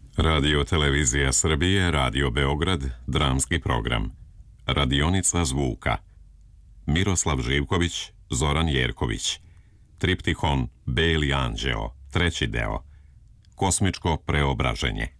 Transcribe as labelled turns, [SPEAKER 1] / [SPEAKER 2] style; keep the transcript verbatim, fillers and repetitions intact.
[SPEAKER 1] Radio Televizija Srbije, Radio Beograd, dramski program. Radionica zvuka. Miroslav Živković, Zoran Jerković. Triptihon Beli anđeo, treći deo. Kosmičko preobraženje.